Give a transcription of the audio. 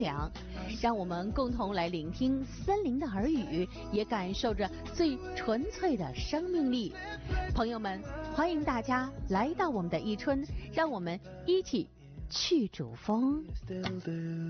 凉，让我们共同来聆听森林的耳语，也感受着最纯粹的生命力。朋友们，欢迎大家来到我们的伊春，让我们一起去主峰。